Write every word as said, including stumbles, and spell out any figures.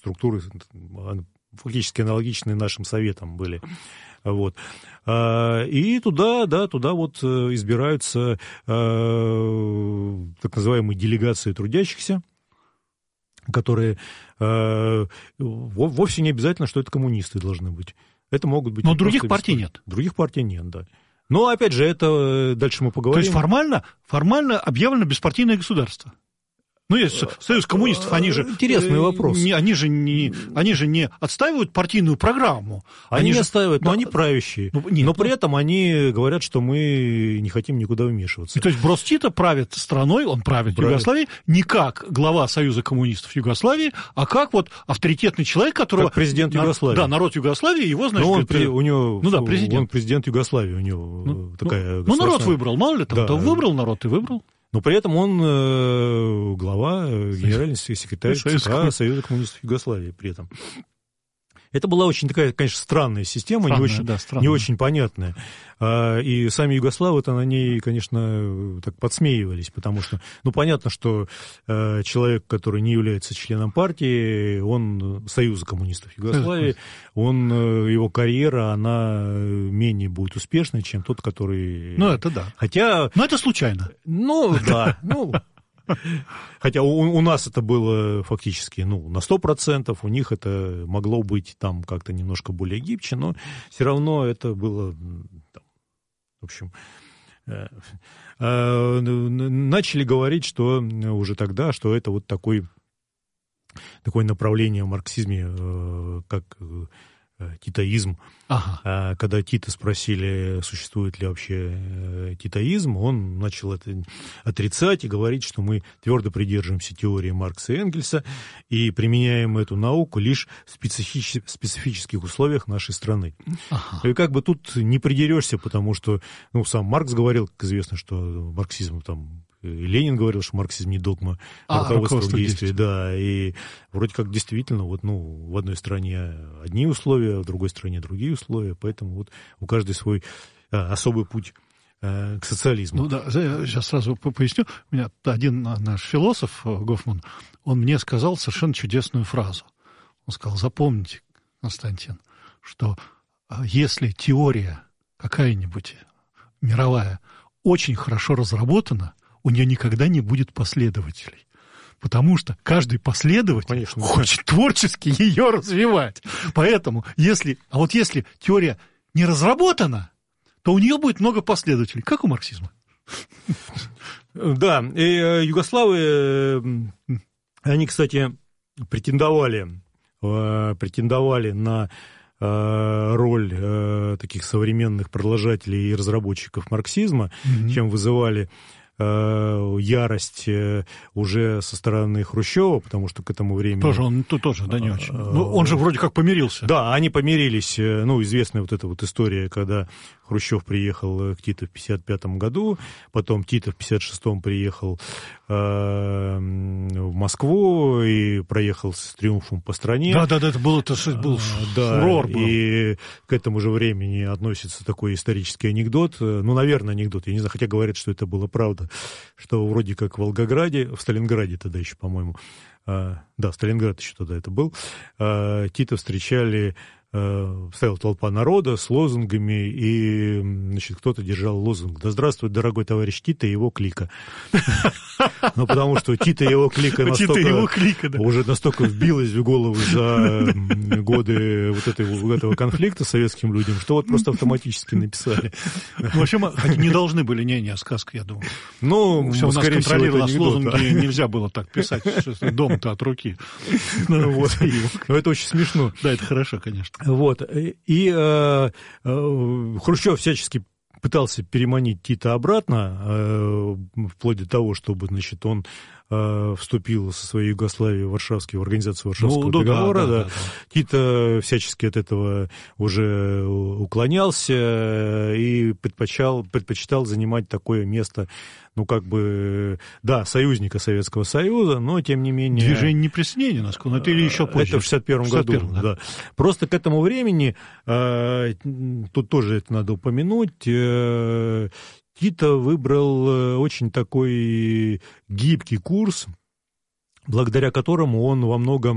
структуры фактически аналогичные нашим советам были. Вот. И туда, да, туда вот избираются так называемые делегации трудящихся, которые вовсе не обязательно, что это коммунисты должны быть. Это могут быть... Но других партий нет. Других партий нет, да. Но, опять же, это дальше мы поговорим. То есть формально, формально объявлено беспартийное государство? Ну, есть Союз коммунистов, они же... Интересный вопрос. Не, они, же не, они же не отстаивают партийную программу. Они, они не же отстаивают, но да, они правящие. Ну, нет, но ну... при этом они говорят, что мы не хотим никуда вмешиваться. И, то есть Броз Тито правит страной, он правит, правит Югославией, не как глава Союза коммунистов Югославии, а как вот авторитетный человек, которого... Как президент на... Югославии. Да, народ Югославии, его, значит... Ну, он, это... при... у него... ну, да, президент. Он президент Югославии, у него ну, такая... Ну, народ выбрал, мало ли там, да. то выбрал народ и выбрал. Но при этом он э, глава, э, генеральный секретарь ЦК Союза коммунистов Югославии при этом. Это была очень такая, конечно, странная система, странная, не, очень, да, не очень понятная. И сами югославы-то на ней, конечно, так подсмеивались, потому что, ну, понятно, что человек, который не является членом партии, он Союза коммунистов Югославии, он, его карьера, она менее будет успешной, чем тот, который... Ну, это да. Хотя... Но это случайно. Ну, да, ну... Хотя у, у нас это было фактически ну, на сто процентов, у них это могло быть там как-то немножко более гибче, но все равно это было, там, в общем, э, э, начали говорить, что уже тогда, что это вот такой, такое направление в марксизме, э, как титоизм. Ага. Когда Тита спросили, существует ли вообще титоизм, он начал это отрицать и говорить, что мы твердо придерживаемся теории Маркса и Энгельса и применяем эту науку лишь в специфич... специфических условиях нашей страны. Ага. И как бы тут не придерешься, потому что ну, сам Маркс говорил, как известно, что марксизм там... И Ленин говорил, что марксизм не догма, а руководство к действию, да, и вроде как действительно вот, ну, в одной стране одни условия, в другой стране другие условия, поэтому вот у каждой свой а, особый путь а, к социализму. Ну да, я сейчас сразу поясню. У меня один наш философ Гофман, он мне сказал совершенно чудесную фразу. Он сказал: запомните, Константин, что если теория какая-нибудь мировая очень хорошо разработана, у нее никогда не будет последователей. Потому что каждый последователь Конечно, хочет да. творчески ее развивать. Поэтому, если... А вот если теория не разработана, то у нее будет много последователей, как у марксизма. Да, и югославы, они, кстати, претендовали, претендовали на роль таких современных продолжателей и разработчиков марксизма, mm-hmm. чем вызывали ярость уже со стороны Хрущева, потому что к этому времени... Тоже он тут тоже, да, не очень. Ну, он же вроде как помирился. Да, они помирились. Ну, известная вот эта вот история, когда Хрущев приехал к Тито в пятьдесят пятом году, потом Тито в пятьдесят шестом приехал э, в Москву и проехал с триумфом по стране. Да-да-да, это был, это был да, фурор был. И к этому же времени относится такой исторический анекдот, ну, наверное, анекдот, я не знаю, хотя говорят, что это было правда, что вроде как в Волгограде, в Сталинграде тогда еще, по-моему, э, да, Сталинград еще тогда это был, э, Тита встречали, э, стояла толпа народа с лозунгами, и, значит, кто-то держал лозунг: «Да здравствует, дорогой товарищ Тита и его клика». Ну, потому что Тита и его клика уже настолько вбилась в голову за годы вот этого конфликта с советским людям, что вот просто автоматически написали. В общем, не должны были, не, не, сказка, я думаю. Ну, все у нас контролировалось, лозунги нельзя было так писать, дома-то от руки. Но это очень смешно. Да, это хорошо, конечно. Вот, и Хрущев всячески пытался переманить Тита обратно, э, вплоть до того, чтобы, значит, он э, вступил со своей Югославией в Варшавский, в организацию Варшавского ну, договора. Да, да, да. Да, да. Тита всячески от этого уже уклонялся и предпочитал, предпочитал занимать такое место, ну, как бы, да, союзника Советского Союза, но, тем не менее... Движение неприсоединения, насколько, это или еще позже? Это в шестьдесят первом году, да. да. Просто к этому времени, э, тут тоже это надо упомянуть, э, Тита выбрал очень такой гибкий курс, благодаря которому он во многом